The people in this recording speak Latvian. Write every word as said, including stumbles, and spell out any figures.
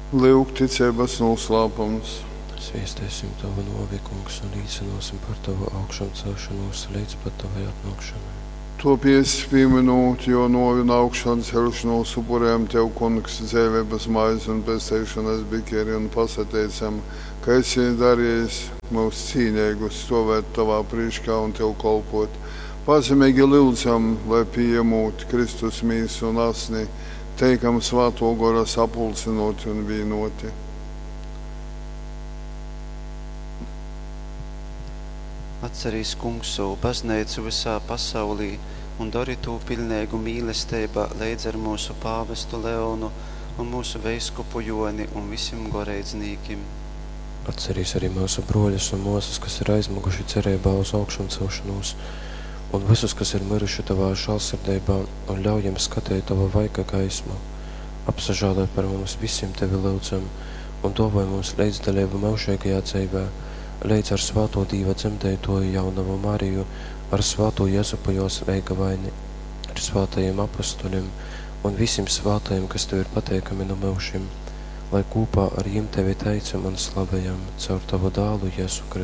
Lūk, ticības noslēpums. Sviestēsim Tavu novikungs un līdzinosim par Tavu augšām celšanos līdz pat Tavai atnākšanai. Topies pieminot, jo novi un augšanas celšanos upurējam Tev, kungs, dzīvības maizi un pēstēšanas bikeri un pasateicam, ka esi darījis mūs cīnīgus stāvēt Tavā priekšā un Tev kalpot. Pazemīgi lūdzam, lai pieņemot Kristus mīsu un asni, teikam Svēto gara sapulcinoti un vienoti. Atcerīs, kungs, savu baznīcu visā pasaulī un dari to pilnīgu mīlestībā līdz ar mūsu pāvestu Leonu un mūsu veiskupu Joni un visiem garīdzniekiem. Atcerīs arī mūsu broļus un mūsas, kas ir aizmuguši cerībā uz augšām celšanos, un visus, kas ir miruši Tavā žēlsirdībā, un ļaujam skatīt Tava vaika gaismu. Apsažālē par mums visiem Tevi lūdzam, un dāvāj mums līdzdalību mūžīgajā dzīvē, līdz ar Svēto Dieva dzemdētoju jaunavu Mariju, ar Svēto Jēzupu jos veigavaini, ar svētajiem apostoļiem un visiem svētajiem, kas Tev ir pateikami no mūžiem, lai kopā ar jiem Tevi teicam un slavējam caur Tavu dālu Jēzu Kristu.